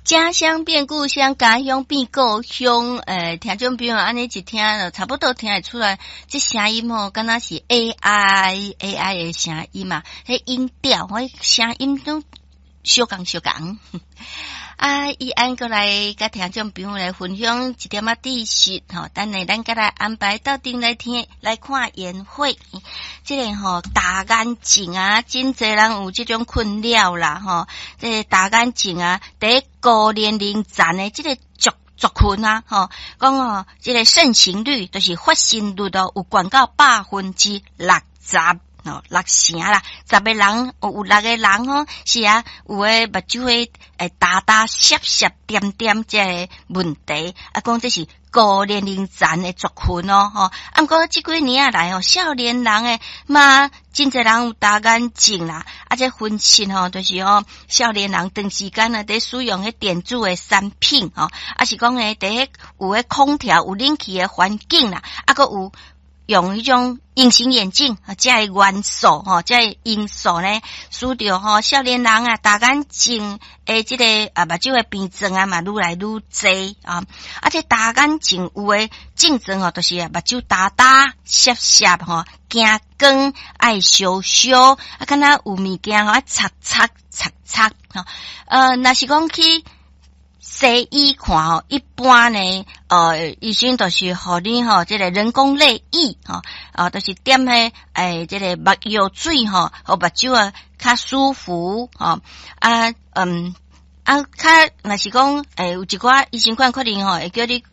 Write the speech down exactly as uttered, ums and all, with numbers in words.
家乡变故乡，家乡变故乡。诶，听众朋友安尼一听，差不多听会出来，这声音吼，敢若是 A I A I 的声音嘛，迄音调，迄声音都小共小共。啊，伊安过来甲听众朋友来分享一点仔知识吼，等下咱甲来安排到顶来听来看宴会。即个吼大眼睛啊，真侪人有即种困扰啦吼。即个大眼睛啊，第一高年龄层的即个族族群啊，吼，讲哦，即个盛行率就是发生率都有管到百分之六十。哦，六成啦，十个人有有六个人吼，是啊，有诶目睭诶诶大大涩涩点点这个问题，啊，讲这是高年龄层诶族群哦，吼，啊，毋过即几年啊来哦，少年人诶嘛，真侪人有大眼睛啦，啊，这分析吼，就是哦，少年人长时间啊，伫使用迄电子诶产品吼，啊是讲诶，伫迄有诶空调有冷气诶环境啦，啊，个有。用迄种隐形眼镜啊，这个元素吼，这个因素呢，使着吼少年人啊，大眼睛诶，这个啊目睭诶变状啊嘛，愈来愈多啊。啊，这大眼睛有诶症状吼，就是目睭大大、涩涩吼，惊光、爱烧烧，啊，敢若有物件吼，擦擦擦擦吼。呃，若是讲去。西医看吼，一般呢，呃，医生都是互你吼，这个人工泪液吼，啊，都是点迄诶，这个目药水吼，互目睭啊较舒服吼，啊，嗯，啊，较若是讲诶，有一寡医生看可能吼，会叫你。